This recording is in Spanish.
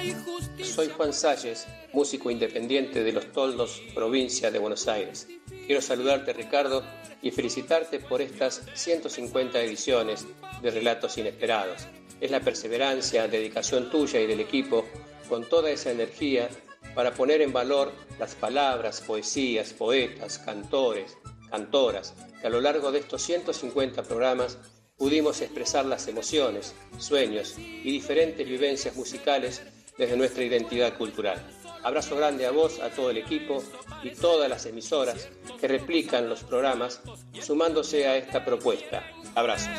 Soy Juan Salles, músico independiente de Los Toldos, provincia de Buenos Aires. Quiero saludarte, Ricardo, y felicitarte por estas 150 ediciones de Relatos Inesperados. Es la perseverancia, dedicación tuya y del equipo, con toda esa energía, para poner en valor las palabras, poesías, poetas, cantores, cantoras, que a lo largo de estos 150 programas pudimos expresar las emociones, sueños y diferentes vivencias musicales desde nuestra identidad cultural. Abrazo grande a vos, a todo el equipo y todas las emisoras que replican los programas sumándose a esta propuesta. Abrazos.